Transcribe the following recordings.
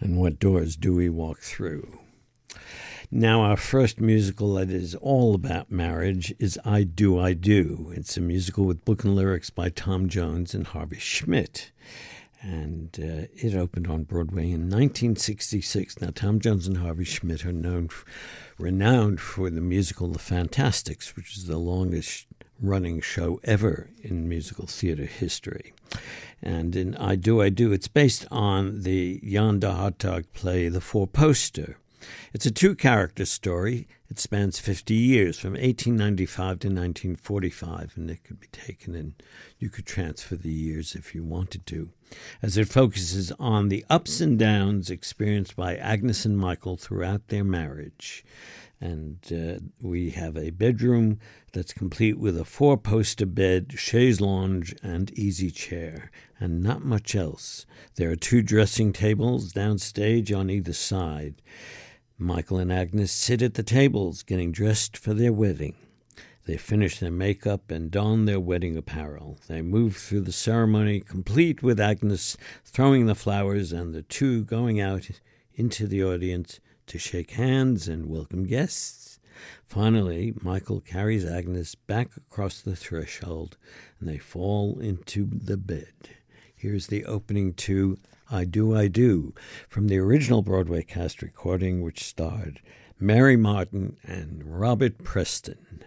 And what doors do we walk through? Now, our first musical that is all about marriage is I Do, I Do. It's a musical with book and lyrics by Tom Jones and Harvey Schmidt. And it opened on Broadway in 1966. Now, Tom Jones and Harvey Schmidt are renowned for the musical The Fantastics, which is the longest-running show ever in musical theater history. And in I Do, it's based on the Jan de Hartog play The Four-Poster. It's a two-character story. It spans 50 years, from 1895 to 1945, and it could be taken and you could transfer the years if you wanted to, as it focuses on the ups and downs experienced by Agnes and Michael throughout their marriage. And we have a bedroom that's complete with a four-poster bed, chaise lounge, and easy chair, and not much else. There are two dressing tables downstage on either side. Michael and Agnes sit at the tables, getting dressed for their wedding. They finish their makeup and don their wedding apparel. They move through the ceremony, complete with Agnes throwing the flowers and the two going out into the audience to shake hands and welcome guests. Finally, Michael carries Agnes back across the threshold, and they fall into the bed. Here's the opening to I Do, from the original Broadway cast recording, which starred Mary Martin and Robert Preston.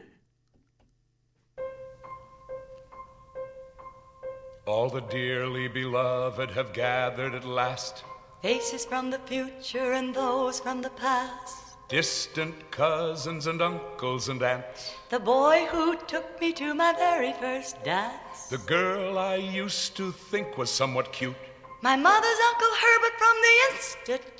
All the dearly beloved have gathered at last. Faces from the future and those from the past. Distant cousins and uncles and aunts. The boy who took me to my very first dance. The girl I used to think was somewhat cute. My mother's Uncle Herbert from the Institute.